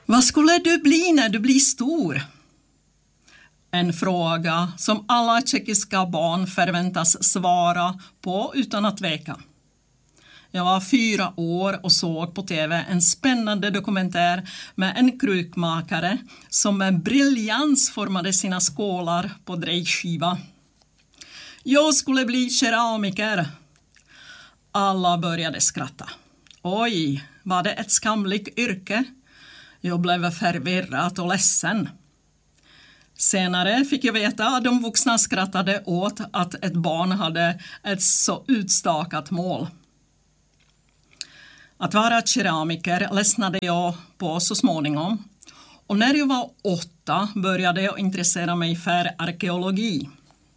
Vad skulle du bli när du blir stor? En fråga som alla tjeckiska barn förväntas svara på utan att tveka. Jag var 4 år och såg på tv en spännande dokumentär med en krukmakare som med briljans formade sina skålar på drejskiva. Jag skulle bli keramiker. Alla började skratta. Oj, var det ett skamligt yrke? Jag blev förvirrad och ledsen. Senare fick jag veta att de vuxna skrattade åt att ett barn hade ett så utstakat mål. Att vara keramiker ledsnade jag på så småningom. Och när jag var 8 började jag intressera mig för arkeologi.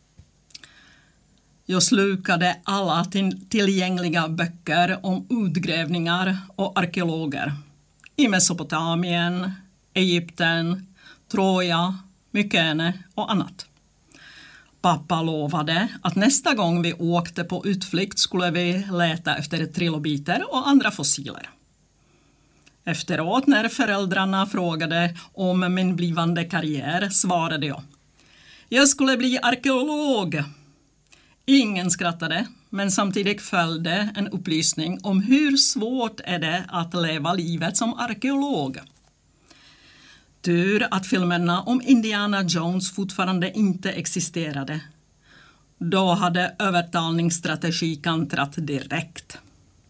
Jag slukade alla tillgängliga böcker om utgrävningar och arkeologer. I Mesopotamien, Egypten, Troja, Mykene och annat. Pappa lovade att nästa gång vi åkte på utflykt skulle vi leta efter trilobiter och andra fossiler. Efteråt när föräldrarna frågade om min blivande karriär svarade jag. Jag skulle bli arkeolog. Ingen skrattade, men samtidigt följde en upplysning om hur svårt är det att leva livet som arkeolog. Tur att filmerna om Indiana Jones fortfarande inte existerade. Då hade övertalningsstrategi kantrat direkt.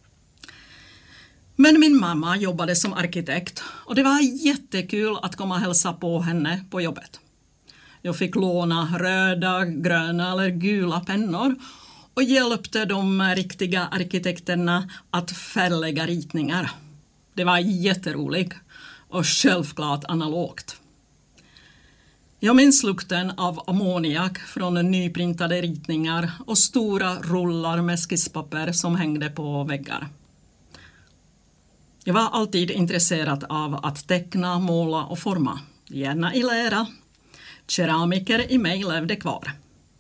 Men min mamma jobbade som arkitekt och det var jättekul att komma och hälsa på henne på jobbet. Jag fick låna röda, gröna eller gula pennor och hjälpte de riktiga arkitekterna att färglägga ritningar. Det var jätteroligt och självklart analogt. Jag minns lukten av ammoniak från nyprintade ritningar och stora rullar med skisspapper som hängde på väggar. Jag var alltid intresserad av att teckna, måla och forma, gärna i lera. Keramiker i mig levde kvar.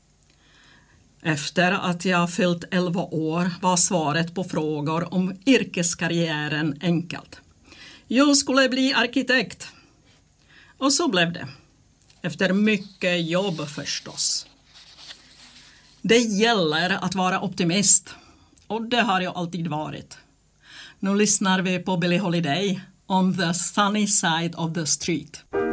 Efter att jag fyllt 11 år var svaret på frågor om yrkeskarriären enkelt. Jag skulle bli arkitekt. Och så blev det. Efter mycket jobb förstås. Det gäller att vara optimist. Och det har jag alltid varit. Nu lyssnar vi på Billie Holiday on the sunny side of the street.